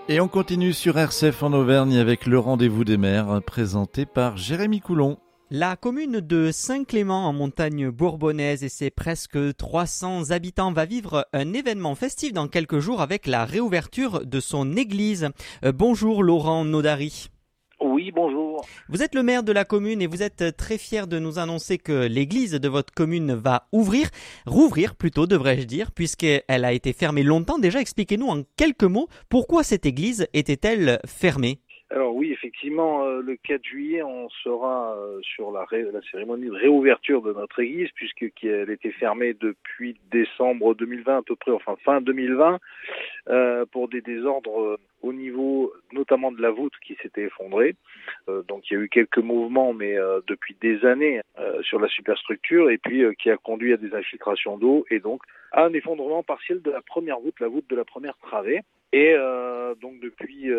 Et on continue sur RCF en Auvergne avec le rendez-vous des maires présenté par Jérémy Coulon. La commune de Saint-Clément en montagne bourbonnaise et ses presque 300 habitants va vivre un événement festif dans quelques jours avec la réouverture de son église. Bonjour Laurent Nodary. Oui, bonjour. Vous êtes le maire de la commune et vous êtes très fier de nous annoncer que l'église de votre commune va rouvrir plutôt devrais-je dire, puisqu'elle a été fermée longtemps. Déjà, expliquez-nous en quelques mots pourquoi cette église était-elle fermée ? Alors oui, effectivement, le 4 juillet, on sera sur la cérémonie de réouverture de notre église, puisqu'elle était fermée depuis décembre 2020 à peu près, enfin fin 2020, pour des désordres au niveau notamment de la voûte qui s'était effondrée. Donc il y a eu quelques mouvements, mais depuis des années sur la superstructure, et puis qui a conduit à des infiltrations d'eau, et donc à un effondrement partiel de la première voûte, la voûte de la première travée. Et donc depuis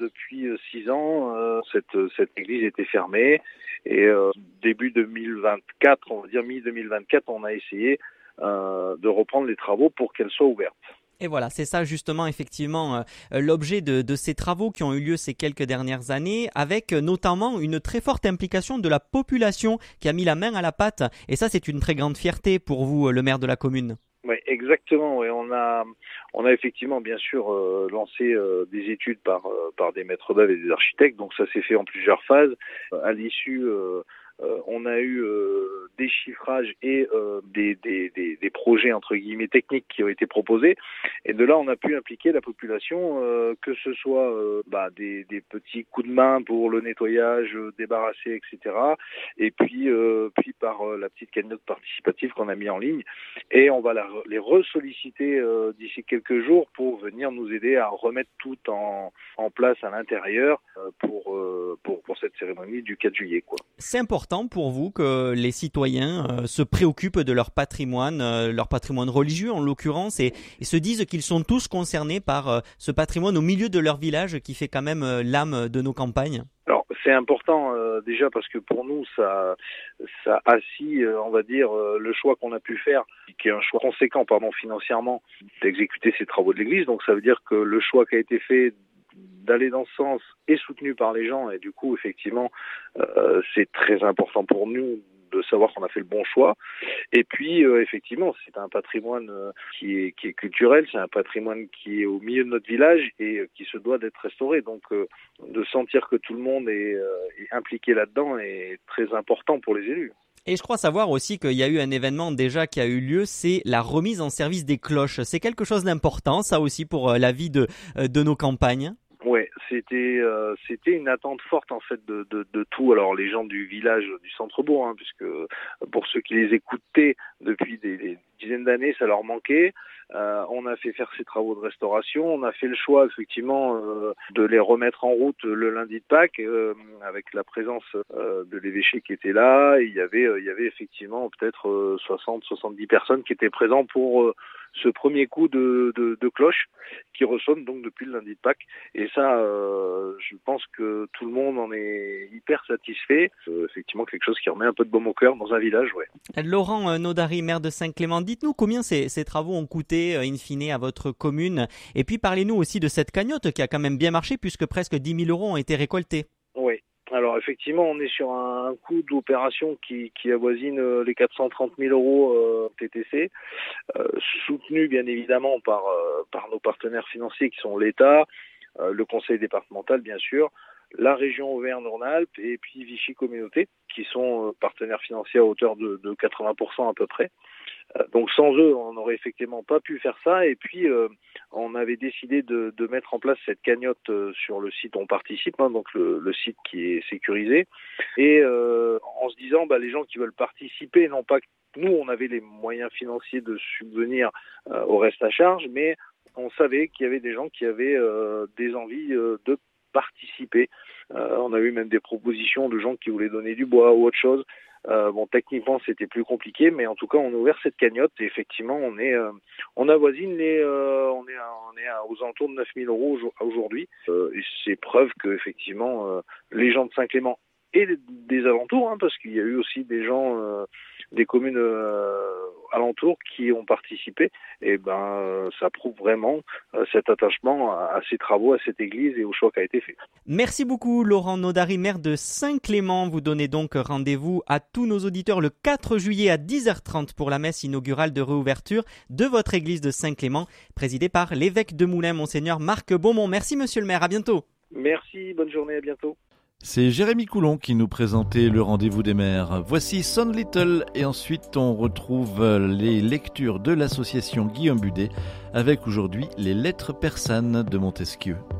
6 ans, cette église était fermée. Et début 2024, on va dire mi-2024, on a essayé de reprendre les travaux pour qu'elle soit ouverte. Et voilà, c'est ça justement effectivement l'objet de ces travaux qui ont eu lieu ces quelques dernières années, avec notamment une très forte implication de la population qui a mis la main à la pâte. Et ça, c'est une très grande fierté pour vous, le maire de la commune. Oui, exactement. Et on a effectivement bien sûr lancé des études par des maîtres d'œuvre et des architectes. Donc ça s'est fait en plusieurs phases. À l'issue, on a eu des chiffrages et des projets entre guillemets techniques qui ont été proposés. Et de là, on a pu impliquer la population, que ce soit des petits coups de main pour le nettoyage, débarrasser, etc. Et puis par la petite cagnotte participative qu'on a mis en ligne. Et on va les ressolliciter d'ici quelques jours pour venir nous aider à remettre tout en place à l'intérieur pour cette cérémonie du 4 juillet, quoi. C'est important pour vous que les citoyens se préoccupent de leur patrimoine religieux en l'occurrence, et se disent qu'ils sont tous concernés par ce patrimoine au milieu de leur village qui fait quand même l'âme de nos campagnes. Alors c'est important déjà parce que pour nous ça assit on va dire le choix qu'on a pu faire, qui est un choix conséquent financièrement, d'exécuter ces travaux de l'église. Donc ça veut dire que le choix qui a été fait d'aller dans ce sens est soutenu par les gens, et du coup effectivement c'est très important pour nous de savoir qu'on a fait le bon choix. Et puis effectivement c'est un patrimoine qui est culturel, c'est un patrimoine qui est au milieu de notre village et qui se doit d'être restauré. Donc de sentir que tout le monde est impliqué là-dedans est très important pour les élus. Et je crois savoir aussi qu'il y a eu un événement déjà qui a eu lieu, c'est la remise en service des cloches. C'est quelque chose d'important, ça aussi, pour la vie de nos campagnes. Ouais, c'était une attente forte en fait de tout. Alors les gens du village du centre-bourg, puisque pour ceux qui les écoutaient depuis des dizaines d'années, ça leur manquait. On a fait faire ces travaux de restauration. On a fait le choix effectivement de les remettre en route le lundi de Pâques, avec la présence de l'évêché qui était là. Et il y avait effectivement peut-être 60-70 personnes qui étaient présentes pour ce premier coup de cloche qui ressonne donc depuis le lundi de Pâques. Et ça, je pense que tout le monde en est hyper satisfait. Effectivement, quelque chose qui remet un peu de baume au cœur dans un village, ouais. Laurent Nodary, maire de Saint-Clément, dites-nous combien ces travaux ont coûté in fine à votre commune. Et puis parlez-nous aussi de cette cagnotte qui a quand même bien marché, puisque presque 10 000 € ont été récoltés. Oui. Alors effectivement, on est sur un coût d'opération qui avoisine les 430 000 € TTC, soutenu bien évidemment par nos partenaires financiers qui sont l'État, le conseil départemental bien sûr, la région Auvergne-Rhône-Alpes et puis Vichy Communauté, qui sont partenaires financiers à hauteur de 80% à peu près. Donc sans eux, on n'aurait effectivement pas pu faire ça. Et puis on avait décidé de mettre en place cette cagnotte sur le site On Participe, donc le site qui est sécurisé. Et en se disant, les gens qui veulent participer, non pas que nous, on avait les moyens financiers de subvenir au reste à charge, mais on savait qu'il y avait des gens qui avaient des envies de participer. On a eu même des propositions de gens qui voulaient donner du bois ou autre chose. Techniquement c'était plus compliqué, mais en tout cas on a ouvert cette cagnotte et effectivement on avoisine on est aux alentours de 9 000 € aujourd'hui. Et c'est preuve que effectivement les gens de Saint-Clément et des alentours, parce qu'il y a eu aussi des gens des communes alentours qui ont participé. Et ça prouve vraiment cet attachement à ces travaux, à cette église et au choix qui a été fait. Merci beaucoup Laurent Nodary, maire de Saint-Clément. Vous donnez donc rendez-vous à tous nos auditeurs le 4 juillet à 10h30 pour la messe inaugurale de réouverture de votre église de Saint-Clément, présidée par l'évêque de Moulins, Monseigneur Marc Beaumont. Merci monsieur le maire, à bientôt. Merci, bonne journée, à bientôt. C'est Jérémy Coulon qui nous présentait le rendez-vous des maires. Voici Son Little et ensuite on retrouve les lectures de l'association Guillaume Budet avec aujourd'hui les lettres persanes de Montesquieu.